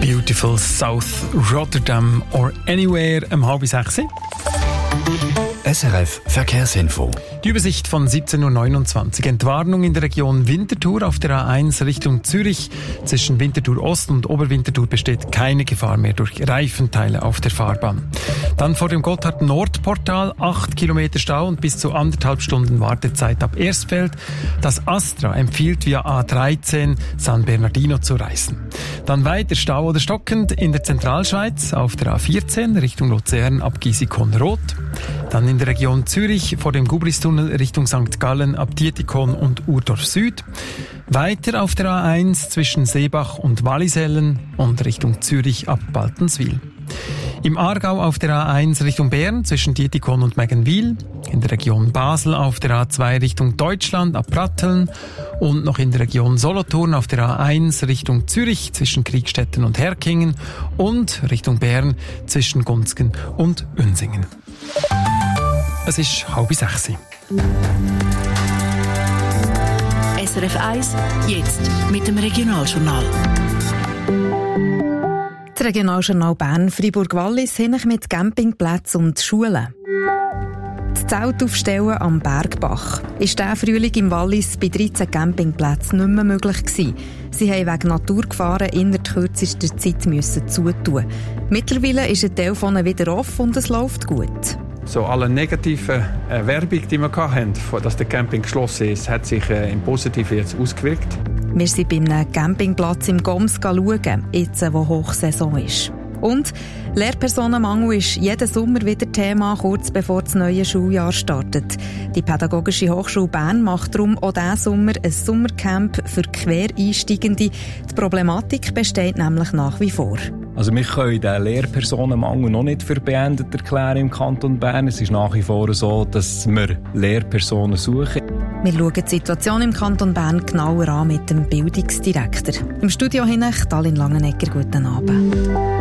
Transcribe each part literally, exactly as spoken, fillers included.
Beautiful South Rotterdam or Anywhere um halb sechs. S R F Verkehrsinfo. Die Übersicht von siebzehn Uhr neunundzwanzig. Entwarnung in der Region Winterthur auf der A eins Richtung Zürich. Zwischen Winterthur Ost und Oberwinterthur besteht keine Gefahr mehr durch Reifenteile auf der Fahrbahn. Dann vor dem Gotthard-Nord-Portal acht Kilometer Stau und bis zu anderthalb Stunden Wartezeit ab Erstfeld. Das Astra empfiehlt via A dreizehn San Bernardino zu reisen. Dann weiter Stau oder stockend in der Zentralschweiz auf der A vierzehn Richtung Luzern ab Gisikon-Rot. Dann in der Region Zürich vor dem Gubristunnel Richtung Sankt Gallen ab Dietikon und Urdorf Süd. Weiter auf der A eins zwischen Seebach und Wallisellen und Richtung Zürich ab Baltenswil. Im Aargau auf der A eins Richtung Bern zwischen Dietikon und Meggenwil. In der Region Basel auf der A zwei Richtung Deutschland ab Pratteln. Und noch in der Region Solothurn auf der A eins Richtung Zürich zwischen Kriegstetten und Herkingen. Und Richtung Bern zwischen Gunzgen und Unsingen. Es ist halb sechs. S R F eins, jetzt mit dem Regionaljournal. Das Regionaljournal Bern Freiburg-Wallis hin mit Campingplätzen und Schulen. Das Zelt aufstellen am Bergbach ist dieser Frühling im Wallis bei dreizehn Campingplätzen nicht mehr möglich gewesen. Sie mussten wegen Naturgefahren innerhalb kürzester Zeit müssen zutun. Mittlerweile ist ein Teil von ihnen wieder offen und es läuft gut. So alle negativen äh, Werbung, die wir hatten, dass der Camping geschlossen ist, hat sich äh, im Positiven jetzt ausgewirkt. Wir sind bei einem Campingplatz im Goms schauen, jetzt wo Hochsaison ist. Und Lehrpersonenmangel ist jeden Sommer wieder Thema, kurz bevor das neue Schuljahr startet. Die Pädagogische Hochschule Bern macht darum auch diesen Sommer ein Sommercamp für Quereinsteigende. Die Problematik besteht nämlich nach wie vor. Also wir können den Lehrpersonenmangel noch nicht für beendet erklären im Kanton Bern. Es ist nach wie vor so, dass wir Lehrpersonen suchen. Wir schauen die Situation im Kanton Bern genauer an mit dem Bildungsdirektor. Im Studio hinein, Dalin Langenegger, guten Abend.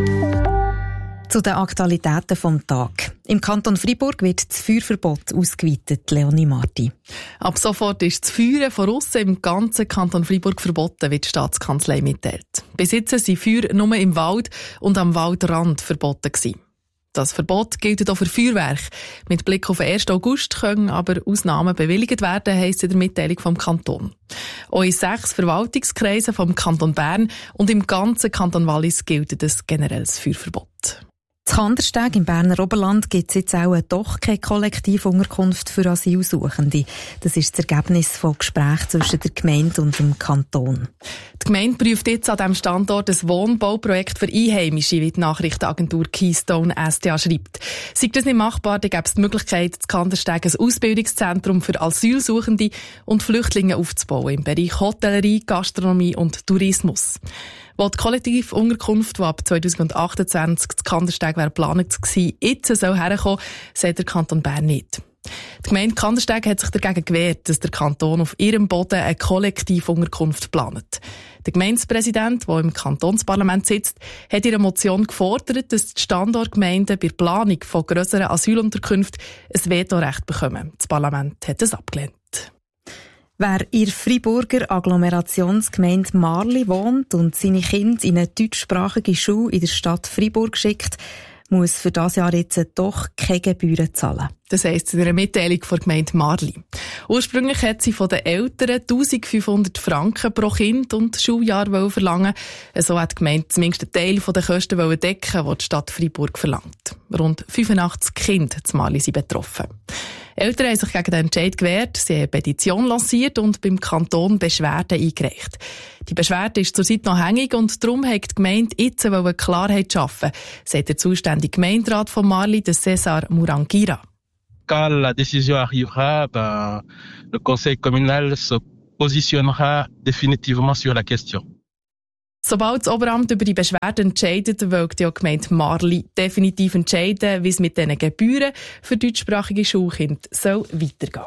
Zu den Aktualitäten vom Tag. Im Kanton Freiburg wird das Feuerverbot ausgeweitet, Leonie Marti. Ab sofort ist das Feuern von aussen im ganzen Kanton Freiburg verboten, wie die Staatskanzlei mitteilt. Bis jetzt waren Feuer nur im Wald und am Waldrand verboten gewesen. Das Verbot gilt auch für Feuerwerk. Mit Blick auf den ersten August können aber Ausnahmen bewilligt werden, heisst in der Mitteilung vom Kanton. Auch in sechs Verwaltungskreisen vom Kanton Bern und im ganzen Kanton Wallis gilt das generelles Feuerverbot. In Kandersteg im Berner Oberland gibt es jetzt auch doch keine Kollektivunterkunft für Asylsuchende. Das ist das Ergebnis von Gesprächen zwischen der Gemeinde und dem Kanton. Die Gemeinde prüft jetzt an diesem Standort ein Wohnbauprojekt für Einheimische, wie die Nachrichtenagentur Keystone S D A schreibt. Sei das nicht machbar, dann gäbe es die Möglichkeit, in Kandersteg ein Ausbildungszentrum für Asylsuchende und Flüchtlinge aufzubauen im Bereich Hotellerie, Gastronomie und Tourismus. Wo die Kollektivunterkunft, die ab zwanzig achtundzwanzig zu Kandersteg wäre geplant war, jetzt soll herkommen, sagt der Kanton Bern nicht. Die Gemeinde Kandersteg hat sich dagegen gewehrt, dass der Kanton auf ihrem Boden eine Kollektivunterkunft plant. Der Gemeindepräsident, der im Kantonsparlament sitzt, hat in einer Motion gefordert, dass die Standortgemeinden bei der Planung von grösseren Asylunterkünften ein Vetorecht bekommen. Das Parlament hat es abgelehnt. Wer in der Freiburger Agglomerationsgemeinde Marli wohnt und seine Kinder in eine deutschsprachige Schule in der Stadt Freiburg schickt, muss für das Jahr jetzt doch keine Gebühren zahlen. Das heisst in einer Mitteilung von der Gemeinde Marli. Ursprünglich hat sie von den Eltern eintausendfünfhundert Franken pro Kind und Schuljahr verlangen. So hat die Gemeinde zumindest einen Teil der Kosten decken, die die Stadt Freiburg verlangt. Rund fünfundachtzig Kinder zu Marli sind betroffen. Eltern haben sich gegen den Entscheid gewehrt, sie haben eine Petition lanciert und beim Kanton Beschwerden eingereicht. Die Beschwerde ist zurzeit noch hängig und darum hat die Gemeinde jetzt Klarheit schaffen, sagt der zuständige Gemeinderat von Marli, der César Murangira. Quand la décision arrivera, ben, le conseil communal se positionnera définitivement sur la question. Sobald das Oberamt über die Beschwerde entscheidet, wird die Gemeinde Marli definitiv entscheiden, wie es mit diesen Gebühren für deutschsprachige Schulkinder soll weitergehen.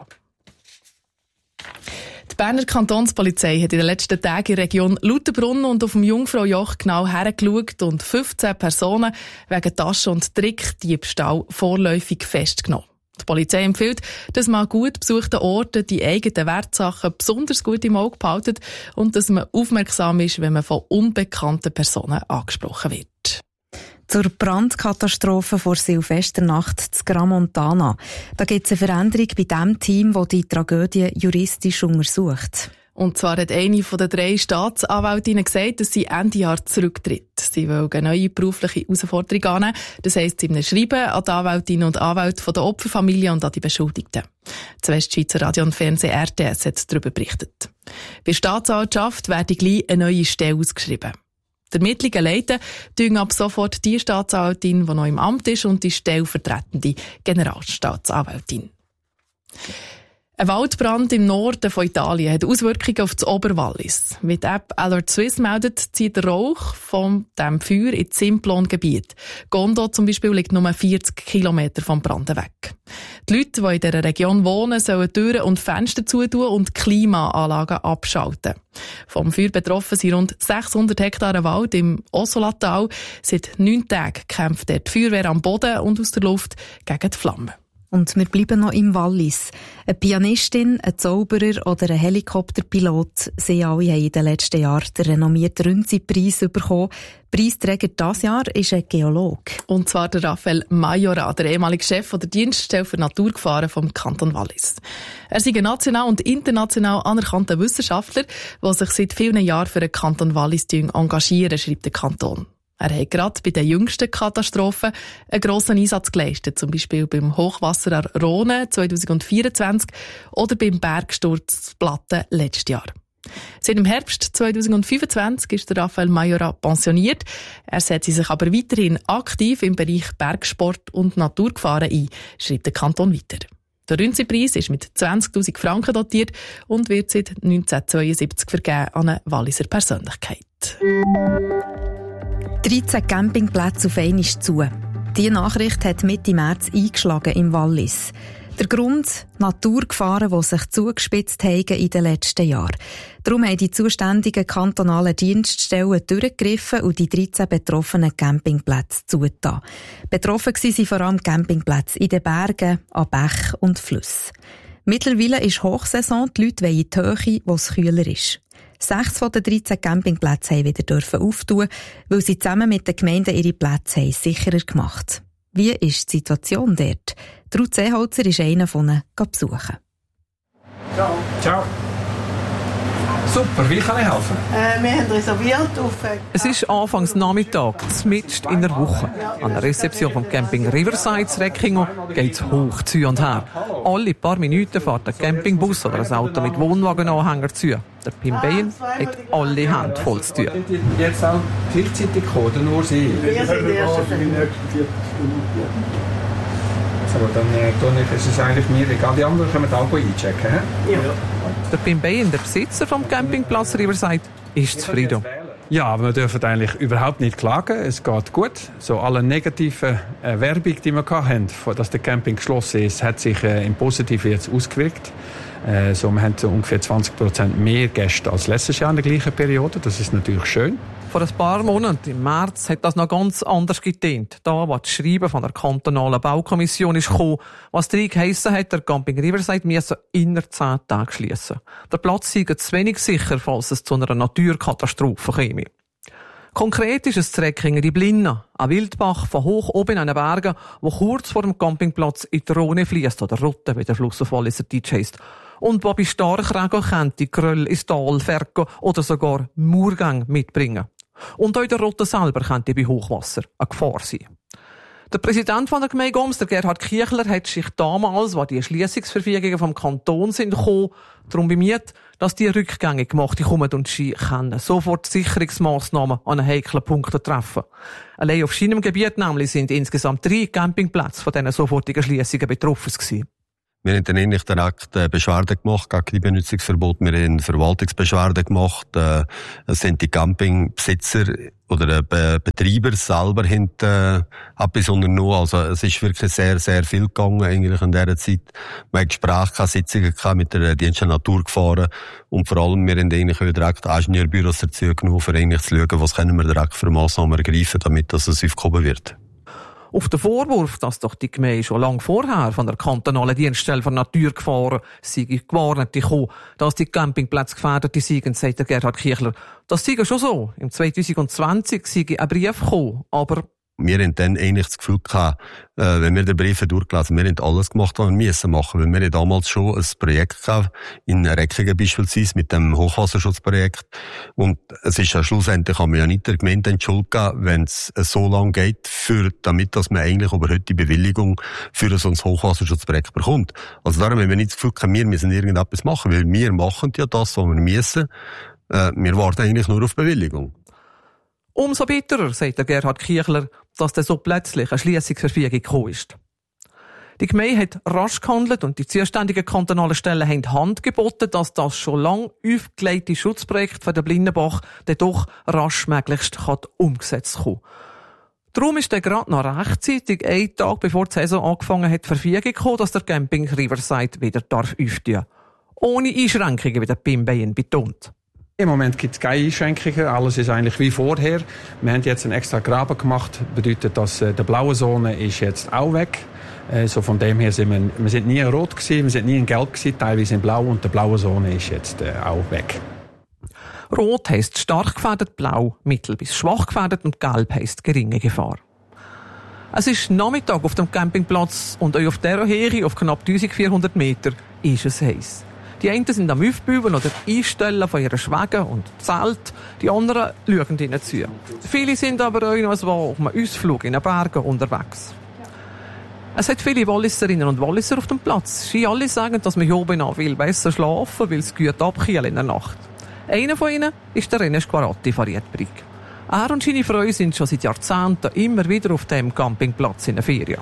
Die Berner Kantonspolizei hat in den letzten Tagen in der Region Lauterbrunnen und auf dem Jungfraujoch genau hergeschaut und fünfzehn Personen wegen Taschen- und Trickdiebstahl vorläufig festgenommen. Die Polizei empfiehlt, dass man an gut besuchten Orten die eigenen Wertsachen besonders gut im Auge behaltet und dass man aufmerksam ist, wenn man von unbekannten Personen angesprochen wird. Zur Brandkatastrophe vor Silvesternacht zu Gramontana. Da gibt es eine Veränderung bei dem Team, das die Tragödie juristisch untersucht. Und zwar hat eine von den drei Staatsanwältinnen gesagt, dass sie Ende Jahr zurücktritt. Sie will eine neue berufliche Herausforderung annehmen. Das heisst, sie schreiben an die Anwältinnen und Anwälte von der Opferfamilie und an die Beschuldigten. Das Westschweizer Radio und Fernsehen R T S hat darüber berichtet. Bei der Staatsanwaltschaft werde gleich eine neue Stelle ausgeschrieben. Die Ermittlungen leiten tun ab sofort die Staatsanwältin, die noch im Amt ist, und die stellvertretende Generalstaatsanwältin. Ein Waldbrand im Norden von Italien hat Auswirkungen auf das Oberwallis. Wie die App Alert Swiss meldet, zieht der Rauch von diesem Feuer in das Simplon-Gebiet. Gondo zum Beispiel liegt nur vierzig Kilometer vom Brand weg. Die Leute, die in dieser Region wohnen, sollen Türen und Fenster zutun und Klimaanlagen abschalten. Vom Feuer betroffen sind rund sechshundert Hektar Wald im Ossola-Tal. Seit neun Tagen kämpft die Feuerwehr am Boden und aus der Luft gegen die Flammen. Und wir bleiben noch im Wallis. Eine Pianistin, ein Zauberer oder ein Helikopterpilot, sie alle haben in den letzten Jahren den renommierten Rünzi-Preis bekommen. Preisträger dieses Jahr ist ein Geologe. Und zwar der Raphael Majora, der ehemalige Chef der Dienststelle für Naturgefahren vom Kanton Wallis. Er ist ein national und international anerkannter Wissenschaftler, der sich seit vielen Jahren für den Kanton Wallis engagiert, schreibt der Kanton. Er hat gerade bei den jüngsten Katastrophen einen grossen Einsatz geleistet, zum Beispiel beim Hochwasser an Rhone zweitausendvierundzwanzig oder beim Bergsturz Platten letztes Jahr. Seit dem Herbst zweitausendfünfundzwanzig ist der Raphael Majora pensioniert. Er setzt sich aber weiterhin aktiv im Bereich Bergsport und Naturgefahren ein, schreibt der Kanton weiter. Der Rünzi-Preis ist mit zwanzigtausend Franken dotiert und wird seit neunzehnhundertzweiundsiebzig vergeben an eine Walliser Persönlichkeit. dreizehn Campingplätze auf einmal zu. Diese Nachricht hat Mitte März eingeschlagen im Wallis. Der Grund? Naturgefahren, die sich zugespitzt haben in den letzten Jahren. Darum haben die zuständigen kantonalen Dienststellen durchgegriffen und die dreizehn betroffenen Campingplätze zugetan. Betroffen waren vor allem Campingplätze in den Bergen, an Bächen und Flüssen. Mittlerweile ist Hochsaison, die Leute wollen in die Höhe, wo es kühler ist. Sechs von den dreizehn Campingplätzen haben wieder dürfen auftun, weil sie zusammen mit den Gemeinden ihre Plätze haben sicherer gemacht. Wie ist die Situation dort? Ruth Seeholzer ist einer von ihnen besuchen. Ciao. Ciao. Super, wie kann ich helfen? Äh, wir haben reserviert auf... Äh, es ist anfangs Nachmittag, mitten in der Woche. An der Rezeption vom Camping Riverside in Reckingo geht es hoch zu und her. Alle paar Minuten fährt ein Campingbus oder ein Auto mit Wohnwagenanhänger zu. Der Pim Bayen hat alle Hände voll zu tun. Jetzt auch gleichzeitig kommen, oder nur Sie? Wir sind die Ersten. So, dann äh, ist es eigentlich mir egal. Die anderen können wir auch einchecken. He? Ja. Der Pim Bayen, der Besitzer vom Campingplatz Riverside, ist zufrieden. Ja, wir dürfen eigentlich überhaupt nicht klagen. Es geht gut. So alle negativen äh, Werbung, die wir hatten, dass der Camping geschlossen ist, hat sich äh, im Positiven jetzt ausgewirkt. Äh, so, wir haben so ungefähr zwanzig Prozent mehr Gäste als letztes Jahr in der gleichen Periode. Das ist natürlich schön. Vor ein paar Monaten, im März, hat das noch ganz anders getönt. Da, wo das Schreiben von der kantonalen Baukommission ist gekommen, was drin geheissen hat, der Camping Riverside müsse innerhalb zehn Tage schliessen. Der Platz sei zu wenig sicher, falls es zu einer Naturkatastrophe käme. Konkret ist es zu Reckinge die Blinna, ein Wildbach von hoch oben an den Bergen, wo kurz vor dem Campingplatz in die Rhone fließt, oder Rotte, wie der Fluss auf Walliser Deutsch heisst. Und wo bei Starkregen könnte Gröll ins Tal, Ferko oder sogar Murgang mitbringen. Und auch der Rotte selber könnte bei Hochwasser eine Gefahr sein. Der Präsident von der Gemeinde Goms, der Gerhard Kiechler, hat sich damals, als die Schliessungsverfügungen vom Kanton sind gekommen, darum bemüht, dass die rückgängig gemacht kommen und sie können sofort Sicherungsmaßnahmen an einen heiklen Punkten treffen. Allein auf seinem Gebiet nämlich sind insgesamt drei Campingplätze von diesen sofortigen Schliessungen betroffen gewesen. Wir haben dann endlich direkt äh, Beschwerde gemacht gegen die Benutzungsverbot. Wir haben Verwaltungsbeschwerde gemacht. Äh, es sind die Campingbesitzer oder äh, Be- Betreiber selber haben äh, etwas unternommen. Also es ist wirklich sehr, sehr viel gegangen eigentlich in dieser Zeit. Wir haben Gespräche gehabt, Sitzungen gehabt mit der Dienst der Naturgefahren. Und vor allem, wir haben eigentlich direkt Ingenieurbüros dazu genommen, um eigentlich zu schauen, was können wir direkt für Massnahmen ergreifen, damit das aufgehoben wird. Auf den Vorwurf, dass doch die Gemeinde schon lange vorher von der kantonalen Dienststelle für Naturgefahren sei gewarnt gekommen, dass die Campingplätze gefährdet seien, sagt der Gerhard Kiechler. Das sei schon so. Im zwanzig zwanzig sei ein Brief gekommen, aber wir haben dann eigentlich das Gefühl gehabt, äh, wenn wir den Brief durchgelesen haben, wir haben alles gemacht, was wir müssen machen. Weil wir haben damals schon ein Projekt gehabt, in Reckingen beispielsweise, mit dem Hochwasserschutzprojekt. Und es ist ja schlussendlich, kann man ja nicht der Gemeinde entschuldigen, wenn es so lange geht, für, damit, dass man eigentlich über heute die Bewilligung für so ein Hochwasserschutzprojekt bekommt. Also darum haben wir nicht das Gefühl gehabt, wir müssen irgendetwas machen, weil wir machen ja das, was wir müssen. Äh, wir warten eigentlich nur auf Bewilligung. Umso bitterer, sagt der Gerhard Kiechler, dass dann so plötzlich eine Schliessungsverfügung gekommen ist. Die Gemeinde hat rasch gehandelt und die zuständigen kantonalen Stellen haben Hand geboten, dass das schon lang aufgelegte Schutzprojekt für den Blindenbach dann doch rasch möglichst umgesetzt werden kann. Darum ist dann gerade noch rechtzeitig, einen Tag bevor die Saison angefangen hat, Verfügung gekommen, dass der Camping Riverside wieder darf öffnen darf. Ohne Einschränkungen, wie der Pimbeyen betont. Im Moment gibt es keine Einschränkungen, alles ist eigentlich wie vorher. Wir haben jetzt einen extra Graben gemacht, bedeutet, dass äh, die blaue Zone ist jetzt auch weg. Äh, so von dem her sind wir, wir sind nie in Rot gewesen, wir sind nie in Gelb gewesen, teilweise in Blau und die blaue Zone ist jetzt äh, auch weg. Rot heisst stark gefährdet, Blau mittel bis schwach gefährdet und Gelb heisst geringe Gefahr. Es ist Nachmittag auf dem Campingplatz und auch auf dieser Höhe, auf knapp eintausendvierhundert Meter, ist es heiß. Die einen sind am Aufbauen oder Einstellen von ihren Schwägen und Zelt, die anderen schauen ihnen zu. Viele sind aber auch noch auf einem Ausflug in den Bergen unterwegs. Es hat viele Wallisserinnen und Walliser auf dem Platz. Sie alle sagen, dass man hier oben auch viel besser schlafen, weil es gut abkühlt in der Nacht. Einer von ihnen ist der René Squaratti von Riedbrück. Er und seine Freunde sind schon seit Jahrzehnten immer wieder auf dem Campingplatz in den Ferien.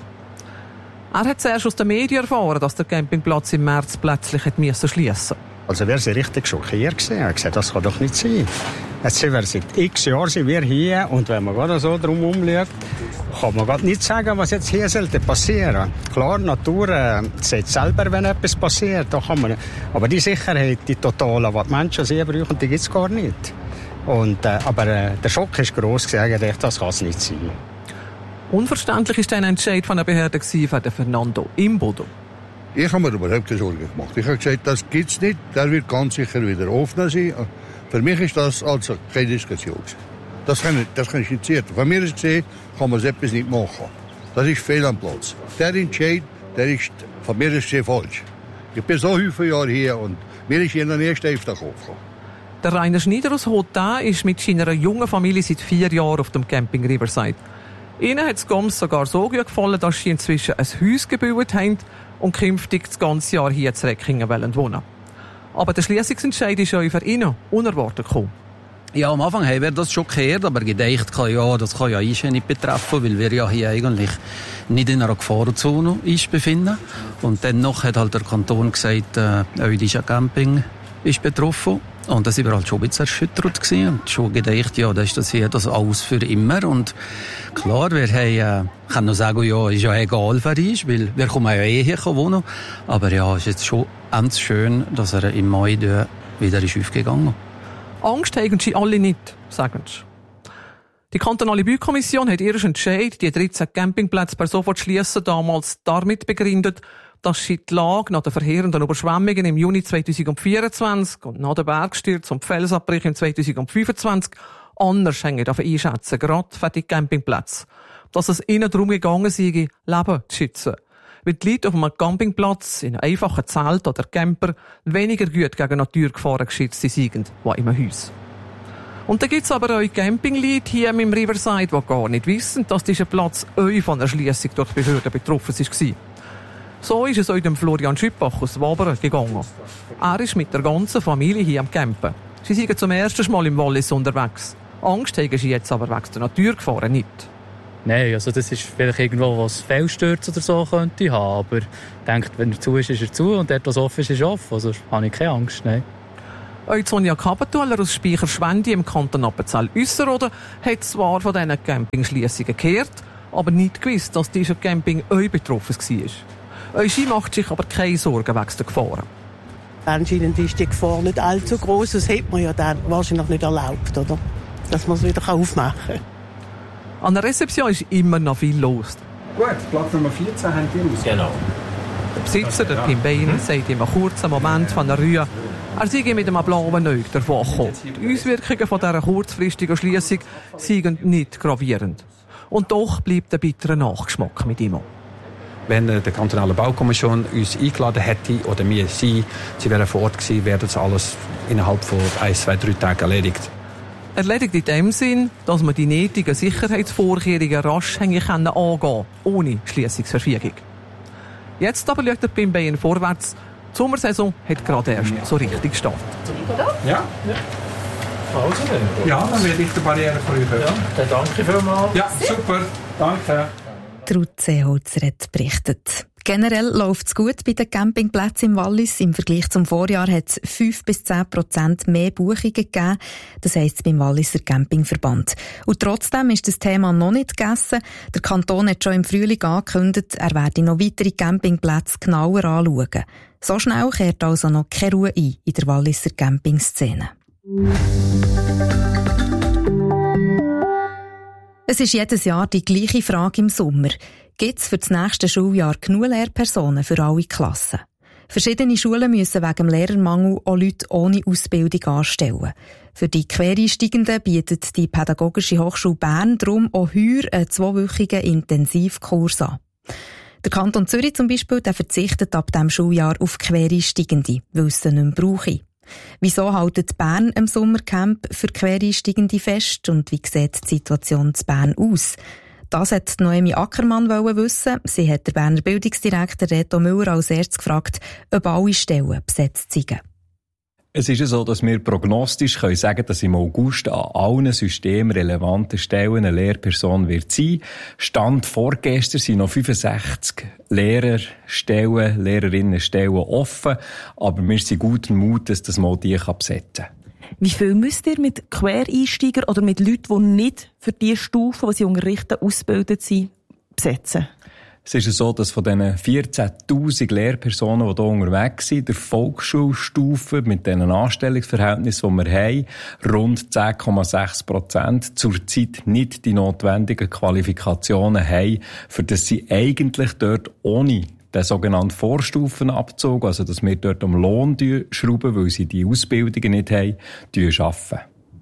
Er hat zuerst aus den Medien erfahren, dass der Campingplatz im März plötzlich schliessen musste. Also wir sind richtig schockiert gewesen. Er hat gesagt, das kann doch nicht sein. Jetzt sind wir seit x Jahren sind wir hier und wenn man gerade so drum umschaut, kann man gerade nicht sagen, was jetzt hier sollte passieren. Klar, die Natur äh, sieht selber, wenn etwas passiert. Da kann man, aber die Sicherheit, die totale, die die Menschen sehr brauchen, die gibt es gar nicht. Und, äh, aber äh, der Schock ist gross gewesen, das kann es nicht sein. Unverständlich war der Entscheid von der Behörde von Fernando Imbodo. Ich habe mir überhaupt keine Sorgen gemacht. Ich habe gesagt, das gibt es nicht, der wird ganz sicher wieder offen sein. Für mich ist das also keine Diskussion. Das kann ich, das kann ich nicht sehen. Von mir aus gesehen kann man so etwas nicht machen. Das ist fehl am Platz. Der Entscheid, der ist von mir aus gesehen falsch. Ich bin so viele Jahre hier und mir ist in der ersten Hälfte gekommen. Der Rainer Schneider aus Hotel ist mit seiner jungen Familie seit vier Jahren auf dem Camping Riverside. Ihnen hat es Goms sogar so gut gefallen, dass sie inzwischen ein Haus gebaut haben und künftig das ganze Jahr hier zu Reckingen wohnen. Aber der Schliessungsentscheid ist ja für ihn unerwartet gekommen. Ja, am Anfang haben wir das schockiert, aber gedacht, ja, das kann ja uns nicht betreffen, weil wir ja hier eigentlich nicht in einer Gefahrenzone uns befinden. Und dennoch hat halt der Kanton gesagt, äh, Eudischer Camping ist betroffen. Und da sind wir halt schon ein bisschen erschüttert gewesen und schon gedacht, ja, das ist das hier das alles für immer. Und klar, wir haben, äh, kann noch sagen, ja, ist ja egal für uns, weil wir kommen ja eh hier wohnen. Aber ja, es ist jetzt schon ganz schön, dass er im Mai wieder ist aufgegangen. Angst haben sie alle nicht, sagen sie. Die kantonale Baukommission hat ihren Entscheid, die dreizehn Campingplätze per sofort schliessen, damals damit begründet, dass sie die Lage nach den verheerenden Überschwemmungen im Juni zweitausendvierundzwanzig und nach den Bergstürzen und Felsabbrüchen im zweitausendfünfundzwanzig anders einschätzen, gerade für die Campingplätze. Dass es ihnen darum gegangen sei, Leben zu schützen. Weil die Leute auf einem Campingplatz, in einfachen Zelt oder Camper, weniger gut gegen Naturgefahren geschützt sind, wie im Haus. Und dann gibt's aber auch Campingleute hier im Riverside, die gar nicht wissen, dass dieser Platz auch von einer Schliessung durch die Behörden betroffen war. So ist es auch dem Florian Schüppach aus Wabern gegangen. Er ist mit der ganzen Familie hier am Campen. Sie sind zum ersten Mal im Wallis unterwegs. Angst haben sie jetzt aber wegen der Naturgefahren nicht. Nein, also das ist vielleicht irgendwo, was Fehlstürze oder so könnte haben, aber ich denke, wenn er zu ist, ist er zu und dort, was offen ist, ist offen. Also habe ich keine Angst, nein. Auch Sonja Kabatuller aus Speicherschwendi im Kanton Appenzell-Üsserrhoden hat zwar von diesen Campingschliessungen gehört, aber nicht gewusst, dass dieser Camping auch betroffen war. Auch sie macht sich aber keine Sorgen wegen der Gefahren. Anscheinend ist die Gefahr nicht allzu groß. Das hätte man ja dann wahrscheinlich nicht erlaubt, oder? Dass man es wieder aufmachen kann. An der Rezeption ist immer noch viel los. Gut, Platz Nummer vierzehn haben die aus. Genau. Der Besitzer, der Pim Bein, mhm. sagt in einem kurzen Moment von der Rühe, er sei mit einem blauen Auge davon gekommen. Die Auswirkungen von dieser kurzfristigen Schliessung seien nicht gravierend. Und doch bleibt ein bitterer Nachgeschmack mit ihm. Wenn die kantonale Baukommission uns eingeladen hätte, oder wir sie, sie wären vor Ort gewesen, wäre das alles innerhalb von ein, zwei, drei Tagen erledigt. Erledigt in dem Sinn, dass man die nötigen Sicherheitsvorkehrungen rasch angehen können, ohne Schliessungsverfügung. Jetzt aber schaut der Pim Bein vorwärts. Die Sommersaison hat gerade erst so richtig gestartet. Ja? Ja. Also dann. Ja, dann werde ich die Barriere für euch öffnen. Ja, dann danke vielmals. Ja, super. Danke. Ruth Seeholzer hat berichtet. Generell läuft es gut bei den Campingplätzen im Wallis. Im Vergleich zum Vorjahr hat es fünf bis zehn Prozent mehr Buchungen gegeben. Das heisst beim Walliser Campingverband. Und trotzdem ist das Thema noch nicht gegessen. Der Kanton hat schon im Frühling angekündigt, er werde noch weitere Campingplätze genauer anschauen. So schnell kehrt also noch keine Ruhe ein in der Walliser Campingszene. Es ist jedes Jahr die gleiche Frage im Sommer. Gibt es für das nächste Schuljahr genug Lehrpersonen für alle Klassen? Verschiedene Schulen müssen wegen dem Lehrermangel auch Leute ohne Ausbildung anstellen. Für die Quereinsteigenden bietet die Pädagogische Hochschule Bern darum auch heuer einen zweiwöchigen Intensivkurs an. Der Kanton Zürich zum Beispiel, der verzichtet ab diesem Schuljahr auf Quereinsteigende, weil es sie nicht mehr brauche. Wieso haltet Bern im Sommercamp für Quereinsteigende fest und wie sieht die Situation in Bern aus? Das hat Noemi Ackermann wissen. Sie hat der Berner Bildungsdirektor Reto Müller als erstes gefragt, ob alle Stellen besetzt seien. Es ist ja so, dass wir prognostisch können sagen, dass im August an allen systemrelevanten Stellen eine Lehrperson wird sein. Stand vorgestern sind noch fünfundsechzig Lehrerstellen, Lehrerinnenstellen offen, aber wir sind guten Mutes, dass man die besetzen kann. Wie viel müsst ihr mit Quereinsteigern oder mit Leuten, die nicht für die Stufe, die sie unterrichten, ausgebildet sind, besetzen? Es ist so, dass von diesen vierzehntausend Lehrpersonen, die hier unterwegs sind, der Volksschulstufe mit diesen Anstellungsverhältnissen, die wir haben, rund zehn Komma sechs Prozent zurzeit nicht die notwendigen Qualifikationen haben, für das sie eigentlich dort ohne den sogenannten Vorstufenabzug, also dass wir dort am Lohn schrauben, weil sie die Ausbildungen nicht haben, arbeiten.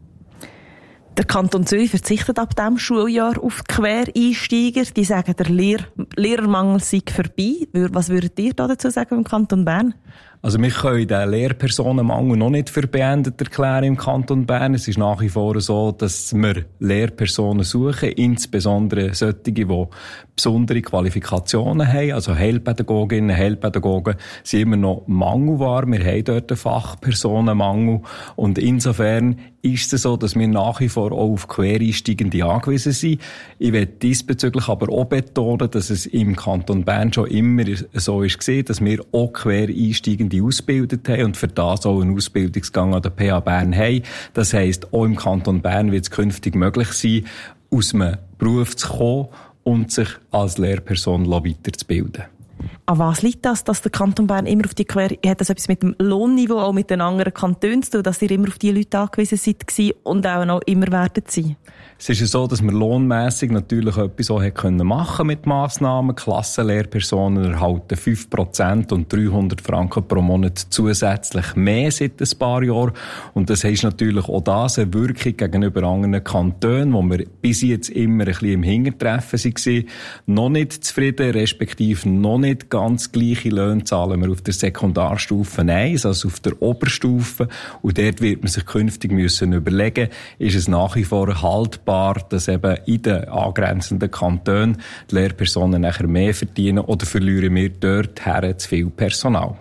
Der Kanton Zürich verzichtet ab diesem Schuljahr auf Quereinsteiger. Die sagen, der Lehr- Lehrermangel sei vorbei. Was würdet ihr dazu sagen im Kanton Bern? Also wir können den Lehrpersonenmangel noch nicht für beendet erklären im Kanton Bern. Es ist nach wie vor so, dass wir Lehrpersonen suchen, insbesondere solche, die besondere Qualifikationen haben. Also Heilpädagoginnen, Heilpädagogen sind immer noch mangelbar. Wir haben dort einen Fachpersonenmangel. Und insofern ist es so, dass wir nach wie vor auch auf Quereinsteigende angewiesen sind. Ich will diesbezüglich aber auch betonen, dass es im Kanton Bern schon immer so ist gesehen, dass wir auch Quereinsteigende ausgebildet haben und für das auch einen Ausbildungsgang an der P H Bern haben. Das heisst, auch im Kanton Bern wird es künftig möglich sein, aus einem Beruf zu kommen und sich als Lehrperson weiterzubilden. An was liegt das, dass der Kanton Bern immer auf die Quer... Hat das etwas mit dem Lohnniveau, auch mit den anderen Kantonen zu tun, dass ihr immer auf die Leute angewiesen seid und auch noch immer werden sein? Es ist ja so, dass wir lohnmässig natürlich etwas auch können machen mit Massnahmen. Klassenlehrpersonen erhalten fünf Prozent und dreihundert Franken pro Monat zusätzlich mehr seit ein paar Jahren. Und das ist natürlich auch das eine Wirkung gegenüber anderen Kantonen, wo wir bis jetzt immer ein bisschen im Hintertreffen waren. Noch nicht zufrieden, respektive noch nicht ganz gleiche Löhne zahlen wir auf der Sekundarstufe eins, also auf der Oberstufe. Und dort wird man sich künftig müssen überlegen, ist es nach wie vor haltbar, dass eben in den angrenzenden Kantonen die Lehrpersonen nachher mehr verdienen oder verlieren wir dort her zu viel Personal?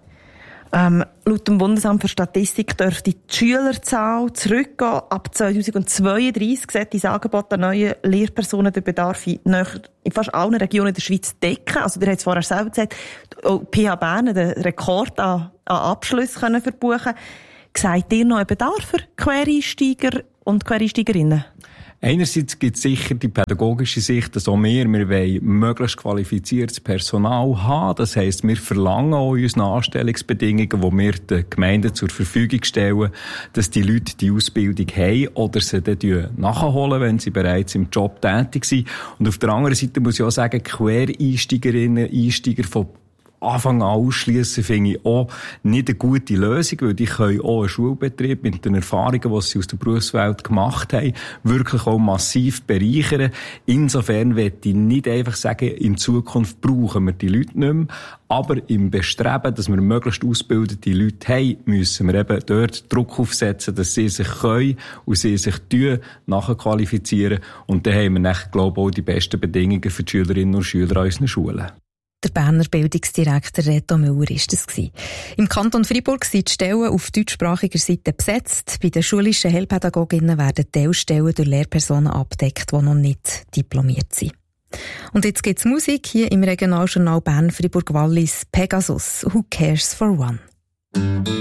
Ähm, laut dem Bundesamt für Statistik dürfte die Schülerzahl zurückgehen. Ab zweitausendzweiunddreissig sollte das Angebot an neuen Lehrpersonen den Bedarf in, in fast allen Regionen der Schweiz decken. Also, ihr habt es vorher selber gesagt, P H Bern den Rekord an, an Abschlüssen können verbuchen. Seht ihr noch einen Bedarf für Quereinsteiger und Quereinsteigerinnen? Einerseits gibt es sicher die pädagogische Sicht, dass auch wir, wir wollen möglichst qualifiziertes Personal haben. Das heisst, wir verlangen auch in unseren Anstellungsbedingungen, die wir den Gemeinden zur Verfügung stellen, dass die Leute die Ausbildung haben oder sie dann nachholen, wenn sie bereits im Job tätig sind. Und auf der anderen Seite muss ich auch sagen, Quereinsteigerinnen, Einsteiger von Anfang an ausschliessen, finde ich auch nicht eine gute Lösung, weil die können auch einen Schulbetrieb mit den Erfahrungen, die sie aus der Berufswelt gemacht haben, wirklich auch massiv bereichern. Insofern möchte ich nicht einfach sagen, in Zukunft brauchen wir die Leute nicht mehr, aber im Bestreben, dass wir möglichst ausgebildete Leute haben, müssen wir eben dort Druck aufsetzen, dass sie sich können und sie sich nachqualifizieren. Und dann haben wir dann, glaube ich, auch die besten Bedingungen für die Schülerinnen und Schüler an unseren Schulen. Der Berner Bildungsdirektor Reto Müller war das. Im Kanton Freiburg sind die Stellen auf deutschsprachiger Seite besetzt. Bei den schulischen Heilpädagoginnen werden Teilstellen durch Lehrpersonen abgedeckt, die noch nicht diplomiert sind. Und jetzt gibt's Musik hier im Regionaljournal Bern Freiburg Wallis. Pegasus, Who Cares for One?